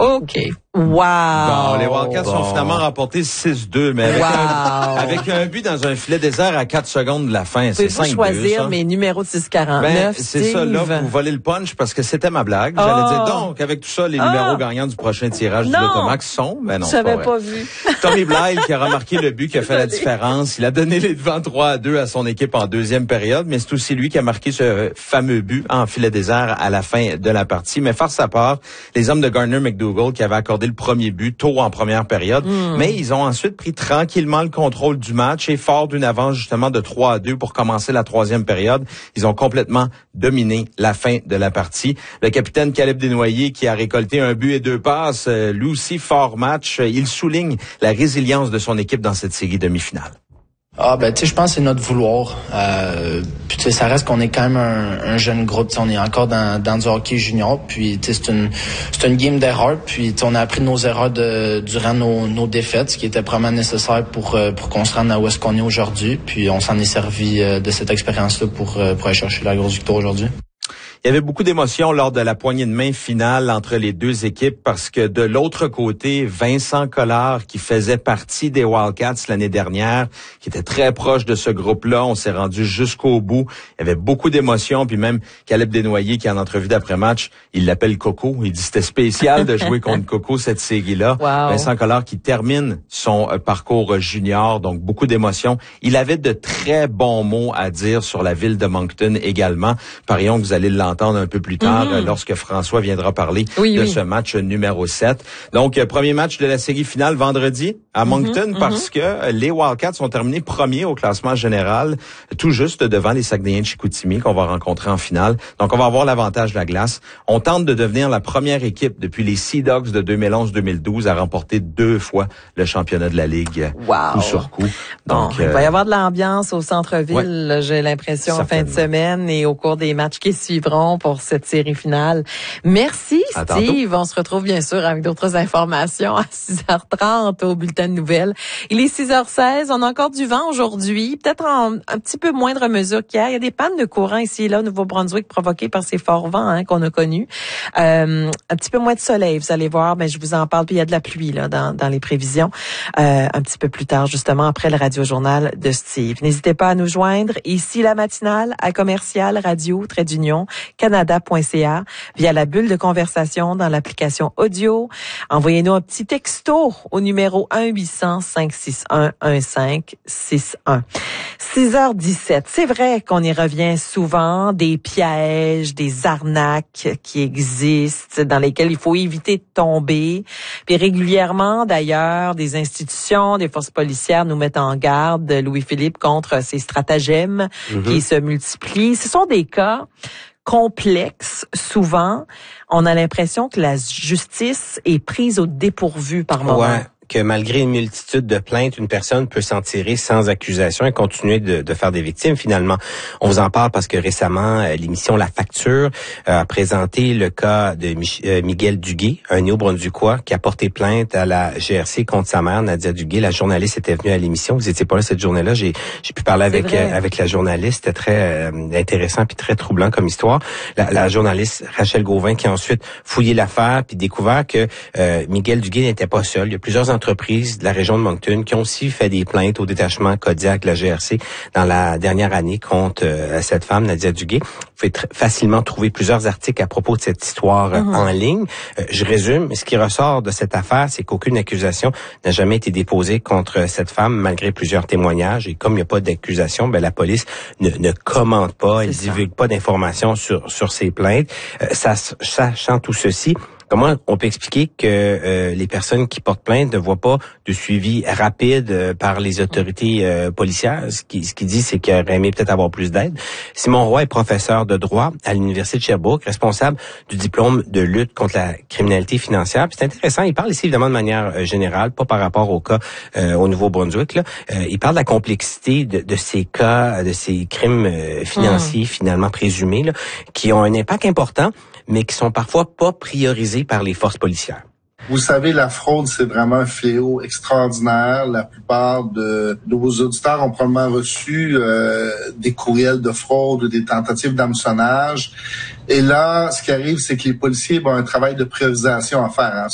OK. Wow! Bon, les Wildcats ont finalement remporté 6-2, mais avec un but dans un filet désert à 4 secondes de la fin. C'est 5-2. Choisir ça. Mes numéros de 649. C'est ça, là, vous volez le punch parce que c'était ma blague. J'allais dire, donc, avec tout ça, les numéros gagnants du prochain tirage du Lotomax sont, mais non, je n'avais pas vu. Tommy Blythe qui a remarqué le but qui a fait la différence. Il a donné les devants 3-2 à son équipe en deuxième période, mais c'est aussi lui qui a marqué ce fameux but en filet désert à la fin de la partie. Mais farce à part, les hommes de Gardner McDougall qui avaient accordé le premier but tôt en première période, mais ils ont ensuite pris tranquillement le contrôle du match et fort d'une avance justement de 3-2 pour commencer la troisième période. Ils ont complètement dominé la fin de la partie. Le capitaine Caleb Desnoyers qui a récolté un but et 2 passes, lui aussi fort match. Il souligne la résilience de son équipe dans cette série demi-finale. Je pense que c'est notre vouloir. Puis tu sais, ça reste qu'on est quand même un jeune groupe. T'sais, on est encore dans du hockey junior. Puis tu sais, c'est une game d'erreurs. Puis on a appris nos erreurs durant nos défaites, ce qui était vraiment nécessaire pour qu'on se rende à où est-ce qu'on est aujourd'hui. Puis on s'en est servi de cette expérience-là pour aller chercher la grosse victoire aujourd'hui. Il y avait beaucoup d'émotions lors de la poignée de main finale entre les deux équipes parce que de l'autre côté, Vincent Collard, qui faisait partie des Wildcats l'année dernière, qui était très proche de ce groupe-là, on s'est rendu jusqu'au bout. Il y avait beaucoup d'émotions, puis même Caleb Desnoyers, qui en entrevue d'après-match, il l'appelle Coco. Il dit c'était spécial de jouer contre Coco cette série-là. Wow. Vincent Collard qui termine son parcours junior, donc beaucoup d'émotions. Il avait de très bons mots à dire sur la ville de Moncton également. Parions que vous allez l'entendre un peu plus tard lorsque François viendra parler de ce match numéro 7. Donc, premier match de la série finale vendredi à Moncton parce que les Wildcats sont terminés premiers au classement général, tout juste devant les Saguenayens de Chicoutimi qu'on va rencontrer en finale. Donc, on va avoir l'avantage de la glace. On tente de devenir la première équipe depuis les Sea Dogs de 2011-2012 à remporter 2 fois le championnat de la Ligue coup sur coup. Donc, il va y avoir de l'ambiance au centre-ville, j'ai l'impression, en fin de semaine et au cours des matchs qui suivront pour cette série finale. Merci, Steve. On se retrouve bien sûr avec d'autres informations à 6h30 au bulletin de nouvelles. Il est 6h16. On a encore du vent aujourd'hui, peut-être en un petit peu moindre mesure qu'hier. Il y a des pannes de courant ici et là au Nouveau-Brunswick provoquées par ces forts vents qu'on a connus. Un petit peu moins de soleil, vous allez voir. Mais je vous en parle. Puis il y a de la pluie là dans les prévisions. Un petit peu plus tard, justement, après le radio-journal de Steve. N'hésitez pas à nous joindre. Ici, la matinale à commercial radio-union canada.ca via la bulle de conversation dans l'application audio. Envoyez-nous un petit texto au numéro 1-800-561-1561. 6h17. C'est vrai qu'on y revient souvent, des pièges, des arnaques qui existent, dans lesquels il faut éviter de tomber. Puis régulièrement, d'ailleurs, des institutions, des forces policières nous mettent en garde, Louis-Philippe, contre ces stratagèmes qui se multiplient. Ce sont des cas complexe. Souvent, on a l'impression que la justice est prise au dépourvu par moment. Ouais. Que malgré une multitude de plaintes, une personne peut s'en tirer sans accusation et continuer de faire des victimes. Finalement, on vous en parle parce que récemment, l'émission La Facture a présenté le cas de Miguel Duguay, un néo-brunswickois qui a porté plainte à la GRC contre sa mère, Nadia Duguay. La journaliste était venue à l'émission. Vous étiez pas là cette journée-là. J'ai pu parler avec la journaliste. C'était très intéressant puis très troublant comme histoire. La journaliste Rachel Gauvin qui a ensuite fouillé l'affaire puis découvert que Miguel Duguay n'était pas seul. Il y a plusieurs entreprises de la région de Moncton qui ont aussi fait des plaintes au détachement Kodiak de la GRC dans la dernière année contre cette femme, Nadia Duguay. Vous pouvez facilement trouver plusieurs articles à propos de cette histoire en ligne. Je résume, ce qui ressort de cette affaire, c'est qu'aucune accusation n'a jamais été déposée contre cette femme malgré plusieurs témoignages. Et comme il n'y a pas d'accusation, la police ne commente pas, elle divulgue pas d'informations sur ces plaintes. Sachant tout ceci, comment on peut expliquer que les personnes qui portent plainte ne voient pas de suivi rapide par les autorités policières? Ce qui dit, c'est qu'il aurait aimé peut-être avoir plus d'aide. Simon Roy est professeur de droit à l'Université de Sherbrooke, responsable du diplôme de lutte contre la criminalité financière. Puis c'est intéressant, il parle ici évidemment de manière générale, pas par rapport au cas au Nouveau-Brunswick. Il parle de la complexité de ces cas, de ces crimes financiers finalement présumés, qui ont un impact important, mais qui sont parfois pas priorisés par les forces policières. Vous savez, la fraude, c'est vraiment un fléau extraordinaire. La plupart de vos auditeurs ont probablement reçu des courriels de fraude ou des tentatives d'hameçonnage. Et là, ce qui arrive, c'est que les policiers ont un travail de priorisation à faire.